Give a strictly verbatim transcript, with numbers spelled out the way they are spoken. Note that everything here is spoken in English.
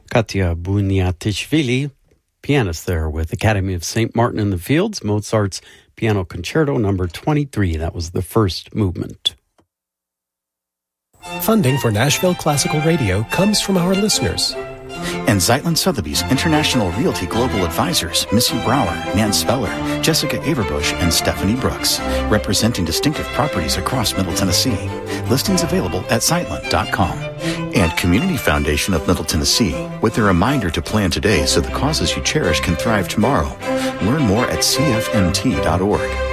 Katya Bunyatishvili, pianist there with Academy of Saint Martin in the Fields, Mozart's Piano Concerto number twenty-three. That was the first movement. Funding for Nashville Classical Radio comes from our listeners. And Zeitlin Sotheby's International Realty Global Advisors, Missy Brower, Nan Speller, Jessica Averbush, and Stephanie Brooks, representing distinctive properties across Middle Tennessee. Listings available at zeitlin dot com. And Community Foundation of Middle Tennessee, with a reminder to plan today so the causes you cherish can thrive tomorrow. Learn more at c f m t dot org.